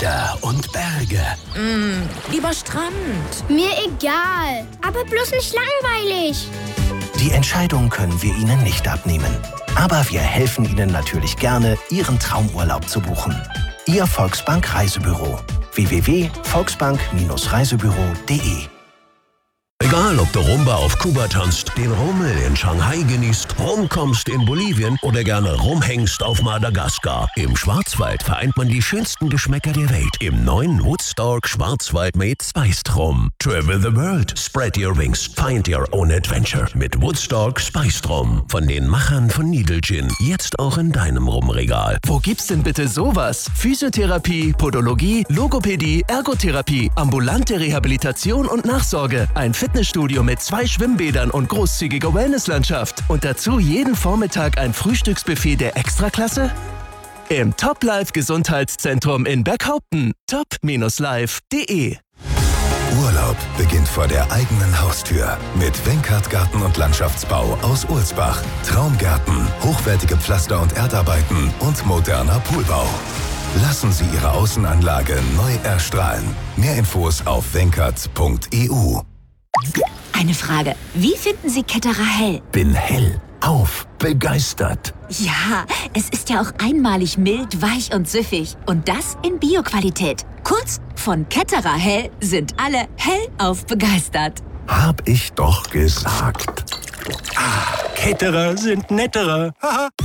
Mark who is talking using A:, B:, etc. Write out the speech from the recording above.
A: Wälder und Berge.
B: Lieber Strand.
C: Mir egal, aber bloß nicht langweilig.
A: Die Entscheidung können wir Ihnen nicht abnehmen. Aber wir helfen Ihnen natürlich gerne, Ihren Traumurlaub zu buchen. Ihr Volksbank Reisebüro. www.volksbank-reisebüro.de.
D: Egal, ob du Rumba auf Kuba tanzt, den Rummel in Shanghai genießt, rumkommst in Bolivien oder gerne rumhängst auf Madagaskar. Im Schwarzwald vereint man die schönsten Geschmäcker der Welt im neuen Woodstock Schwarzwald Made Spiced Rum. Travel the world, spread your wings, find your own adventure mit Woodstock Spiced Rum. Von den Machern von Needle Gin, jetzt auch in deinem Rumregal.
E: Wo gibt's denn bitte sowas? Physiotherapie, Podologie, Logopädie, Ergotherapie, ambulante Rehabilitation und Nachsorge. Ein Fitnessstudio mit 2 Schwimmbädern und großzügiger Wellnesslandschaft. Und dazu jeden Vormittag ein Frühstücksbuffet der Extraklasse? Im Top Life Gesundheitszentrum in Berghaupten. top-life.de.
F: Urlaub beginnt vor der eigenen Haustür mit Wenkert Garten- und Landschaftsbau aus Ulsbach. Traumgärten, hochwertige Pflaster- und Erdarbeiten und moderner Poolbau. Lassen Sie Ihre Außenanlage neu erstrahlen. Mehr Infos auf wenkert.eu.
B: Eine Frage. Wie finden Sie Ketterer hell?
A: Bin hellauf begeistert.
B: Ja, es ist ja auch einmalig mild, weich und süffig. Und das in Bio-Qualität. Kurz, von Ketterer hell sind alle hellauf begeistert.
A: Hab ich doch gesagt.
D: Ketterer sind netterer. Haha.